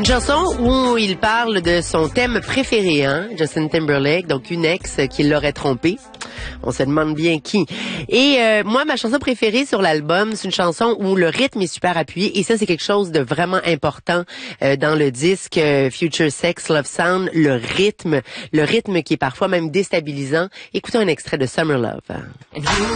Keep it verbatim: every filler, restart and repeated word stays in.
Une chanson où il parle de son thème préféré, hein, Justin Timberlake, donc une ex qui l'aurait trompé. On se demande bien qui. Et euh, moi, ma chanson préférée sur l'album, c'est une chanson où le rythme est super appuyé. Et ça, c'est quelque chose de vraiment important euh, dans le disque euh, Future Sex Love Sound. Le rythme, le rythme qui est parfois même déstabilisant. Écoutons un extrait de Summer Love.